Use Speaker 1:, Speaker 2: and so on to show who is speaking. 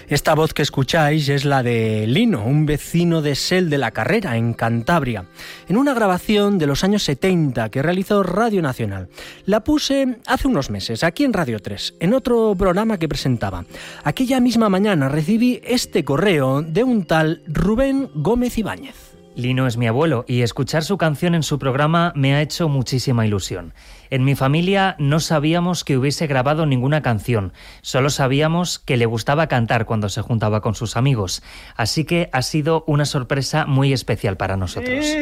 Speaker 1: Esta voz que escucháis es la de Lino, un vecino de Sel de la Carrera, en Cantabria, en una grabación de los años 70 que realizó Radio Nacional. La puse hace unos meses, aquí en Radio 3, en otro programa que presentaba. Aquella misma mañana recibí este correo de un tal Rubén Gómez Ibáñez.
Speaker 2: Lino es mi abuelo y escuchar su canción en su programa me ha hecho muchísima ilusión. En mi familia no sabíamos que hubiese grabado ninguna canción, solo sabíamos que le gustaba cantar cuando se juntaba con sus amigos, así que ha sido una sorpresa muy especial para nosotros.